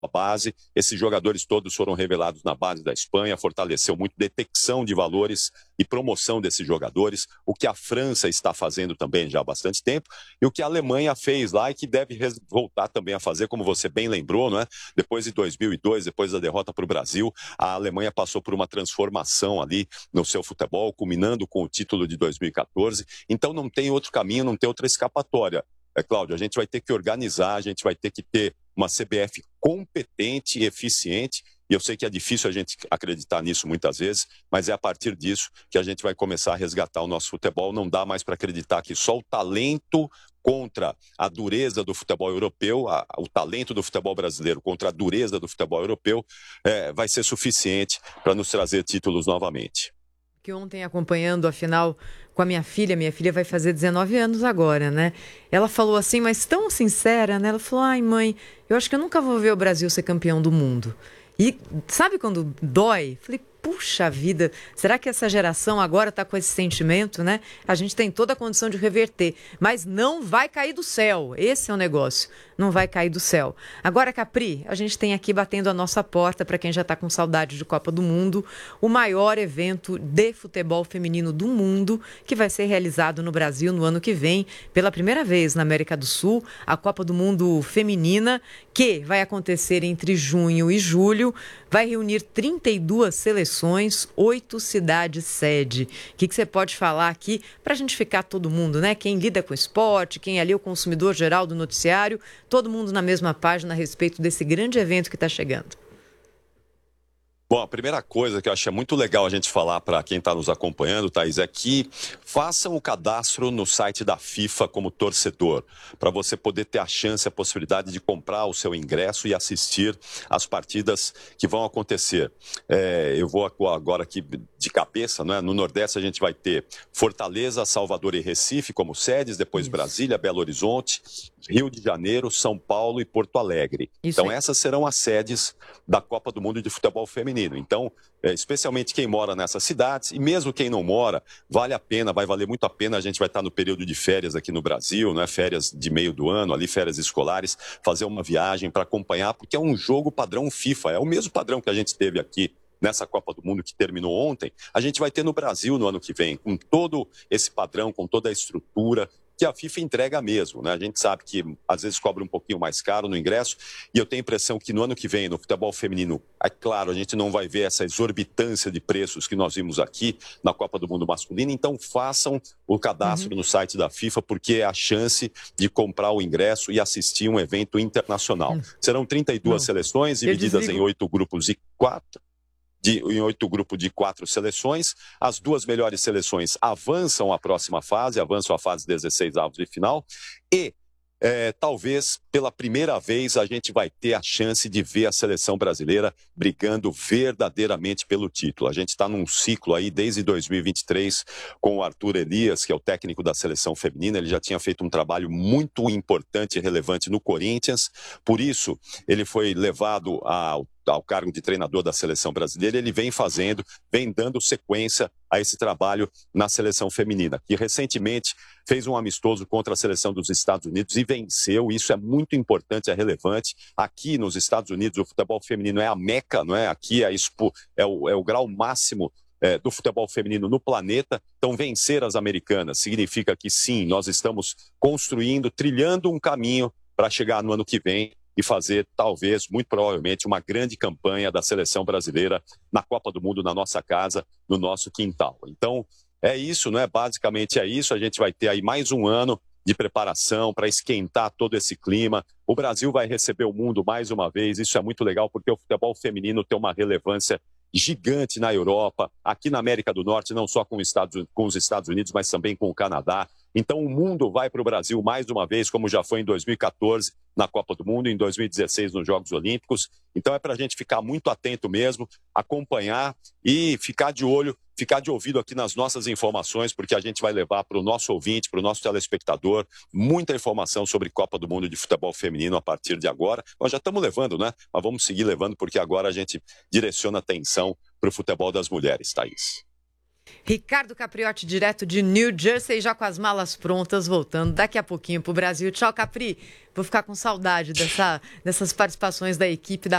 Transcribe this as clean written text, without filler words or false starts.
base. Esses jogadores todos foram revelados na base da Espanha, fortaleceu muito detecção de valores e promoção desses jogadores, o que a França está fazendo também já há bastante tempo, e o que a Alemanha fez lá e que deve voltar também a fazer, como você bem lembrou, não é? Depois de 2002, depois da derrota para o Brasil, a Alemanha passou por uma transformação ali no seu futebol, culminando com o título de 2014. Então não tem outro caminho, não tem outra escapatória. Cláudio, a gente vai ter que organizar, a gente vai ter que ter uma CBF competente e eficiente, e eu sei que é difícil a gente acreditar nisso muitas vezes, mas é a partir disso que a gente vai começar a resgatar o nosso futebol. Não dá mais para acreditar que só o talento contra a dureza do futebol europeu, o talento do futebol brasileiro contra a dureza do futebol europeu, vai ser suficiente para nos trazer títulos novamente. Que ontem, acompanhando a final com a minha filha vai fazer 19 anos agora, né? Ela falou assim, mas tão sincera, né? Ela falou, ai mãe, eu acho que eu nunca vou ver o Brasil ser campeão do mundo. E sabe quando dói? Falei, puxa vida, será que essa geração agora está com esse sentimento, né? A gente tem toda a condição de reverter, mas não vai cair do céu. Esse é o negócio, não vai cair do céu. Agora, Capri, a gente tem aqui batendo a nossa porta, para quem já está com saudade de Copa do Mundo, o maior evento de futebol feminino do mundo, que vai ser realizado no Brasil no ano que vem, pela primeira vez na América do Sul, a Copa do Mundo Feminina, que vai acontecer entre junho e julho, vai reunir 32 seleções, 8 cidades sede. O que você pode falar aqui para a gente ficar todo mundo, né? Quem lida com esporte, quem é ali o consumidor geral do noticiário, todo mundo na mesma página a respeito desse grande evento que está chegando. Bom, a primeira coisa que eu acho muito legal a gente falar para quem está nos acompanhando, Thaís, é que façam o cadastro no site da FIFA como torcedor, para você poder ter a chance, a possibilidade de comprar o seu ingresso e assistir às partidas que vão acontecer. Eu vou agora aqui de cabeça, né? No Nordeste a gente vai ter Fortaleza, Salvador e Recife como sedes, depois Brasília, Belo Horizonte, Rio de Janeiro, São Paulo e Porto Alegre. Então essas serão as sedes da Copa do Mundo de Futebol Feminino. Então, especialmente quem mora nessas cidades, e mesmo quem não mora, vale a pena, vai valer muito a pena. A gente vai estar no período de férias aqui no Brasil, né? Férias de meio do ano, ali férias escolares, fazer uma viagem para acompanhar, porque é um jogo padrão FIFA, é o mesmo padrão que a gente teve aqui nessa Copa do Mundo que terminou ontem, a gente vai ter no Brasil no ano que vem, com todo esse padrão, com toda a estrutura que a FIFA entrega mesmo, né? A gente sabe que às vezes cobra um pouquinho mais caro no ingresso, e eu tenho a impressão que no ano que vem, no futebol feminino, é claro, a gente não vai ver essa exorbitância de preços que nós vimos aqui na Copa do Mundo masculino, então façam o cadastro no site da FIFA, porque é a chance de comprar o ingresso e assistir um evento internacional. Serão 32 seleções, divididas em 8 grupos de 4. Em 8 grupos de 4 seleções. As 2 melhores seleções avançam à próxima fase, avançam à fase 16 avos de final, e talvez pela primeira vez a gente vai ter a chance de ver a seleção brasileira brigando verdadeiramente pelo título. A gente está num ciclo aí desde 2023 com o Arthur Elias, que é o técnico da seleção feminina. Ele já tinha feito um trabalho muito importante e relevante no Corinthians, por isso ele foi levado ao cargo de treinador da seleção brasileira. Ele vem dando sequência a esse trabalho na seleção feminina, que recentemente fez um amistoso contra a seleção dos Estados Unidos e venceu. Isso é muito importante, é relevante. Aqui nos Estados Unidos o futebol feminino é a meca, não é? Aqui é o grau máximo do futebol feminino no planeta. Então vencer as americanas significa que sim, nós estamos trilhando um caminho para chegar no ano que vem e fazer, talvez, muito provavelmente, uma grande campanha da seleção brasileira na Copa do Mundo, na nossa casa, no nosso quintal. Então, é isso, né? Basicamente é isso. A gente vai ter aí mais um ano de preparação para esquentar todo esse clima. O Brasil vai receber o mundo mais uma vez. Isso é muito legal, porque o futebol feminino tem uma relevância gigante na Europa, aqui na América do Norte, não só com os Estados Unidos, mas também com o Canadá. Então o mundo vai para o Brasil mais uma vez, como já foi em 2014 na Copa do Mundo, em 2016 nos Jogos Olímpicos. Então é para a gente ficar muito atento mesmo, acompanhar e ficar de olho, ficar de ouvido aqui nas nossas informações, porque a gente vai levar para o nosso ouvinte, para o nosso telespectador, muita informação sobre Copa do Mundo de futebol feminino a partir de agora. Nós já estamos levando, né? Mas vamos seguir levando, porque agora a gente direciona atenção para o futebol das mulheres, Thaís. Ricardo Capriotti, direto de New Jersey, já com as malas prontas, voltando daqui a pouquinho para o Brasil. Tchau, Capri. Vou ficar com saudade dessas participações da equipe da